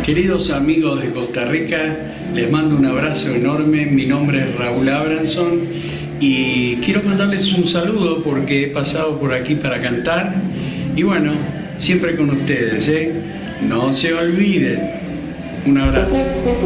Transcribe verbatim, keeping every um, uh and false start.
Queridos amigos de Costa Rica, les mando un abrazo enorme. Mi nombre es Raúl Abranson y quiero mandarles un saludo porque he pasado por aquí para cantar. Y bueno, siempre con ustedes, ¿eh? No se olviden. Un abrazo.